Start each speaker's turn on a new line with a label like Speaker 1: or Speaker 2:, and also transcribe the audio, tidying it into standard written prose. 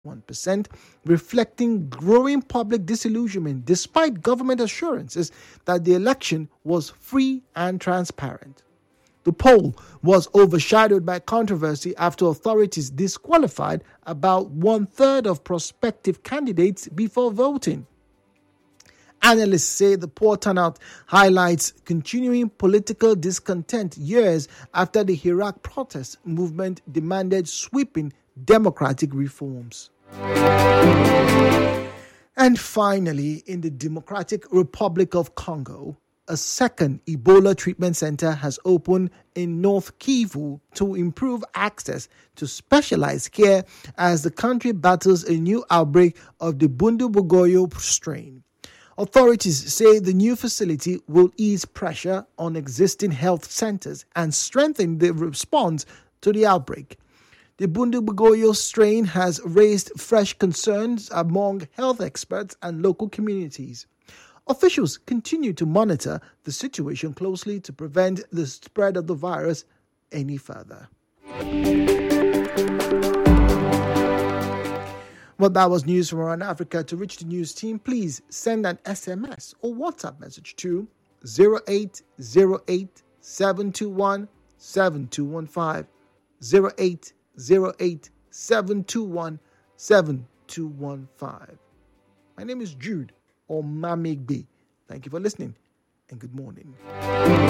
Speaker 1: 1%, reflecting growing public disillusionment despite government assurances that the election was free and transparent. The poll was overshadowed by controversy after authorities disqualified about one-third of prospective candidates before voting. Analysts say the poor turnout highlights continuing political discontent years after the Iraq protest movement demanded sweeping democratic reforms. And finally, in the Democratic Republic of Congo, a second Ebola treatment center has opened in North Kivu to improve access to specialized care as the country battles a new outbreak of the Bundibugyo strain. Authorities say the new facility will ease pressure on existing health centers and strengthen the response to the outbreak. The Bundibugyo strain has raised fresh concerns among health experts and local communities. Officials continue to monitor the situation closely to prevent the spread of the virus any further. Well, that was news from around Africa. To reach the news team, please send an SMS or WhatsApp message to 0808 721 7215. 0808 721 7215. My name is Jude or Mamigbe. Thank you for listening and good morning.